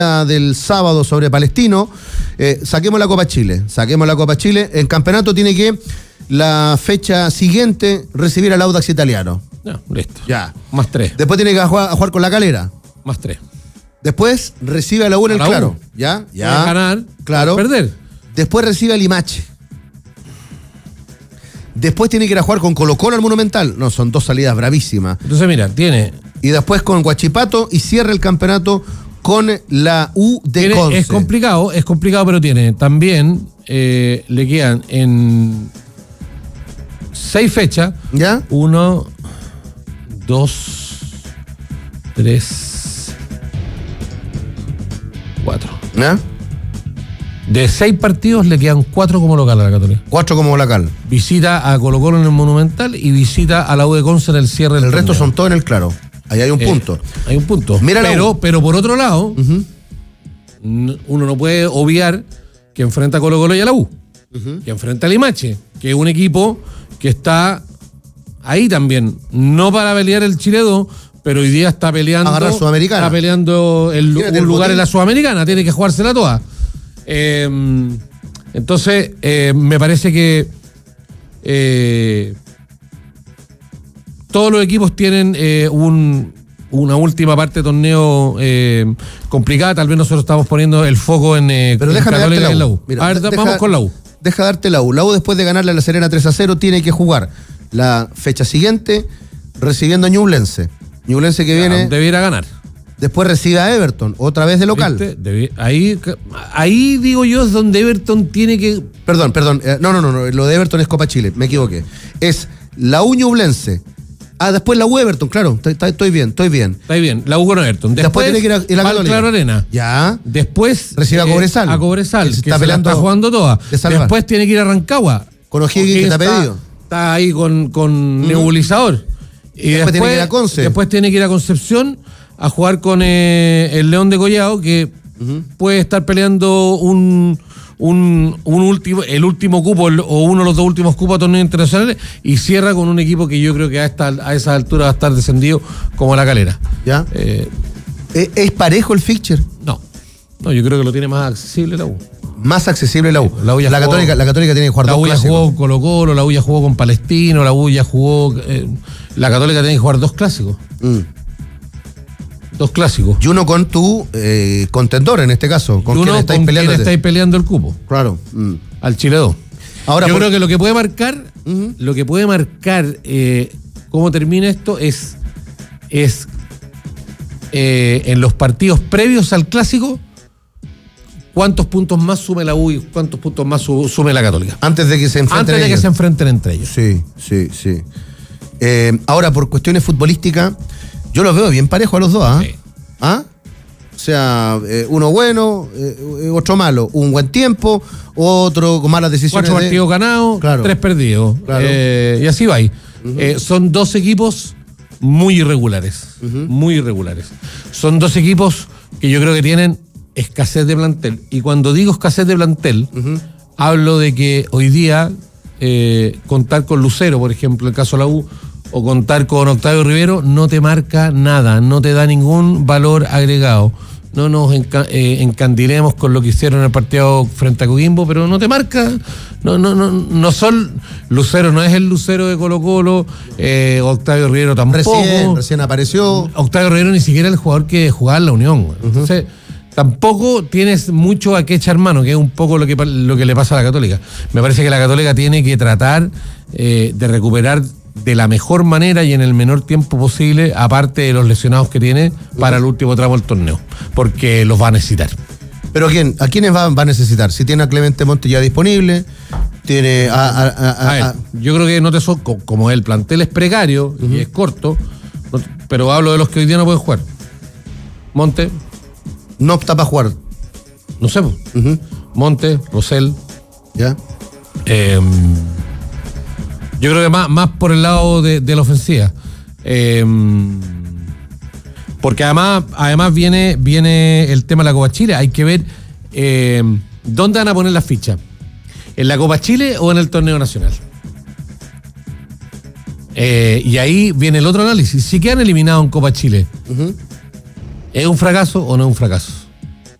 del sábado sobre Palestino, saquemos la Copa Chile. En campeonato tiene que la fecha siguiente recibir al Audax Italiano. Ya, listo. Ya. Más 3. Después tiene que jugar con la Calera. Más 3. Después recibe a la U en el Claro. Ya. Puede ganar, claro. puede perder. Después recibe a Limache. Después tiene que ir a jugar con Colo-Colo al Monumental. No, son dos salidas bravísimas. Entonces, mira, tiene... Y después con Huachipato y cierra el campeonato con la U de Conce. Es complicado, pero tiene. También le quedan en 6 fechas. ¿Ya? 1, 2, 3, 4. ¿Ya? De 6 partidos le quedan 4 como local a la Católica. 4 como local. Visita a Colo-Colo en el Monumental y visita a la U de Conce en el cierre del El resto torneo. son todos en el Claro. Ahí hay un punto. Hay un punto. Mira pero por otro lado, uno no puede obviar que enfrenta a Colo-Colo y a la U. Que enfrenta a Limache, que es un equipo que está ahí también. No para pelear el Chile 2, pero hoy día está peleando. Agarrar Sudamericana. Está peleando un lugar en la Sudamericana. Tiene que jugársela toda. Entonces, me parece que todos los equipos tienen una última parte de torneo complicada. Tal vez nosotros estamos poniendo el foco en pero déjame Católica darte y la en U. Mira, a ver, vamos con la U. Deja darte la U. La U, después de ganarle a la Serena 3-0, tiene que jugar la fecha siguiente recibiendo a Ñublense. Ñublense que viene... Debiera ganar. Después recibe a Everton, otra vez de local. Ahí digo yo es donde Everton tiene que... Perdón. No. Lo de Everton es Copa Chile, me equivoqué. Es la U Ñublense. Después la U Everton, claro. Estoy bien. Está bien, la U con Everton. Después tiene que ir a la Católica. Claro Arena. Ya. Después recibe a Cobresal. Que está jugando toda. Después tiene que ir a Rancagua. Con O'Higgins, que está pedido. Está ahí con nebulizador. Y después tiene que ir a Conce. Después tiene que ir a Concepción a jugar con el León de Collado, que puede estar peleando el último cupo o uno de los 2 últimos cupos a torneos internacionales, y cierra con un equipo que yo creo que a esa altura va a estar descendido como la Calera. ¿Ya? ¿Es parejo el fixture? No, yo creo que lo tiene más accesible la U. Más accesible la U. La Católica tiene que jugar 2 clásicos. La U ya jugó con Colo-Colo, la U ya jugó con Palestino, la U ya jugó... la Católica tiene que jugar 2 clásicos. 2 clásicos. Y uno con tu contendor en este caso. Con quien estáis peleando el cupo. Claro. Al Chile 2. Ahora, yo creo que lo que puede marcar cómo termina esto es en los partidos previos al clásico, cuántos puntos más sume la U y cuántos puntos más sume la Católica. Antes de que se enfrenten entre ellos. Sí. Ahora, por cuestiones futbolísticas, yo los veo bien parejo a los dos, Sí. O sea, uno bueno, otro malo. Un buen tiempo, otro con malas decisiones. 4 partidos ganados, 3 perdidos. Claro. Y así va ahí. Son 2 equipos muy irregulares. Muy irregulares. Son 2 equipos que yo creo que tienen escasez de plantel. Y cuando digo escasez de plantel, hablo de que hoy día contar con Lucero, por ejemplo, el caso de la U, o contar con Octavio Rivero, no te marca nada, no te da ningún valor agregado. No nos encandilemos con lo que hicieron en el partido frente a Coquimbo, pero no te marca. No son... Lucero no es el Lucero de Colo-Colo, Octavio Rivero tampoco. Recién apareció. Octavio Rivero ni siquiera es el jugador que jugaba en la Unión. Entonces, tampoco tienes mucho a qué echar mano, que es un poco lo que le pasa a la Católica. Me parece que la Católica tiene que tratar de recuperar de la mejor manera y en el menor tiempo posible, aparte de los lesionados que tiene, para el último tramo del torneo, porque los va a necesitar. ¿Pero a quiénes va a necesitar? Si tiene a Clemente Monte ya disponible, tiene yo creo que como el plantel es precario y es corto, pero hablo de los que hoy día no pueden jugar. Monte no opta para jugar. No sé. Monte, Rosell. ¿Ya? Yo creo que más por el lado de la ofensiva. Porque además viene el tema de la Copa Chile. Hay que ver dónde van a poner las fichas. ¿En la Copa Chile o en el torneo nacional? Y ahí viene el otro análisis. Si quedan eliminados en Copa Chile, ¿es un fracaso o no es un fracaso?